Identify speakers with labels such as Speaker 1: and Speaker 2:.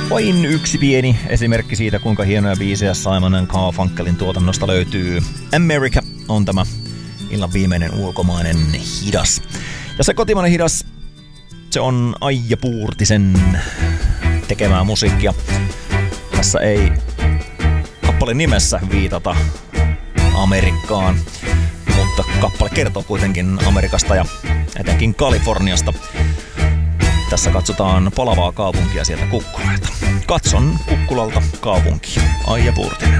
Speaker 1: Vain yksi pieni esimerkki siitä, kuinka hienoja biisejä Simon & Garfunkelin tuotannosta löytyy. America on tämä illan viimeinen ulkomainen hidas. Ja se kotimainen hidas, se on Aija Puurtisen tekemää musiikkia. Tässä ei kappaleen nimessä viitata Amerikkaan, mutta kappale kertoo kuitenkin Amerikasta ja etenkin Kaliforniasta. Tässä katsotaan palavaa kaupunkia sieltä Kukkulalta. Katson Kukkulalta kaupunkia. Aija Puurtinen.